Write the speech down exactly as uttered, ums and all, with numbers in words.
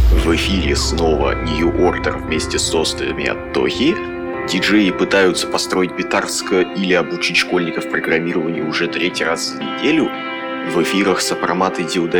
В эфире снова New Order вместе с сестрами от Тохи. Диджеи пытаются построить битарско или обучить школьников программированию уже третий раз за неделю. В эфирах сопромат и Диуда